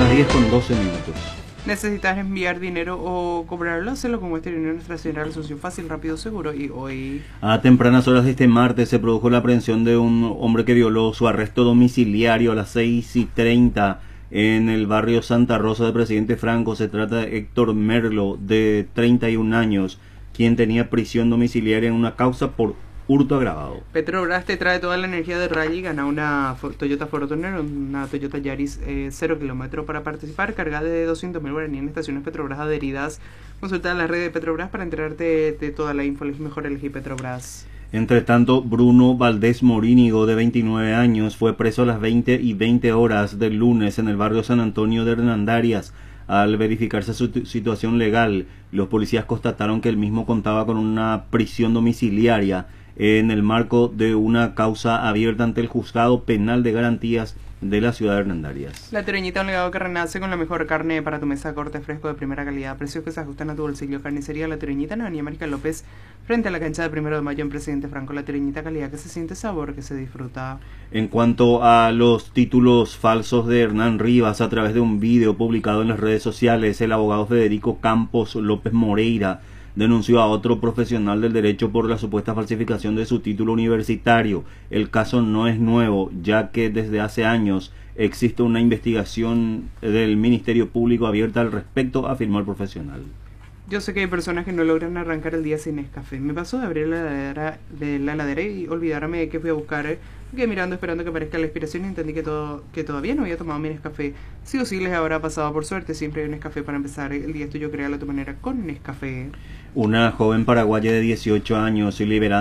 las 10:12. ¿Necesitas enviar dinero o cobrarlo? Hazlo con Western Union, nuestra señal solución fácil, rápido, seguro. Y hoy... A tempranas horas de este martes se produjo la aprehensión de un hombre que violó su arresto domiciliario a las 6:30 en el barrio Santa Rosa de Presidente Franco. Se trata de Héctor Merlo, de 31 años, quien tenía prisión domiciliaria en una causa por hurto agravado. Petrobras te trae toda la energía de Rally. Gana una Toyota Fortuner, una Toyota Yaris 0 kilómetro para participar, cargada de 200.000 guaraní en estaciones Petrobras adheridas. Consulta la red de Petrobras para enterarte de toda la info. Es mejor elegir Petrobras. Entre tanto, Bruno Valdés Morínigo, de 29 años, fue preso a las 20:20 del lunes en el barrio San Antonio de Hernandarias. Al verificarse su situación legal, los policías constataron que el mismo contaba con una prisión domiciliaria en el marco de una causa abierta ante el Juzgado Penal de Garantías de la ciudad de Hernandarias. La Toreñita, un legado que renace con la mejor carne para tu mesa, corte fresco de primera calidad, precios que se ajustan a tu bolsillo. Carnicería La Toreñita en Avenida América López, frente a la cancha de 1 de Mayo en Presidente Franco. La Toreñita, calidad que se siente, sabor que se disfruta. En cuanto a los títulos falsos de Hernán Rivas, a través de un video publicado en las redes sociales, el abogado Federico Campos López Moreira denunció a otro profesional del derecho por la supuesta falsificación de su título universitario. El caso no es nuevo, ya que desde hace años existe una investigación del Ministerio Público abierta al respecto, afirmó el profesional. Yo sé que hay personas que no logran arrancar el día sin Nescafé. Me pasó de abrir la heladera y olvidarme de que fui a buscar. Quedé mirando esperando que aparezca la expiración y entendí que todavía no había tomado mi Nescafé. Sí o sí les habrá pasado, por suerte. Siempre hay un Nescafé para empezar el día tuyo, créalo a tu manera con Nescafé. Una joven paraguaya de 18 años liberada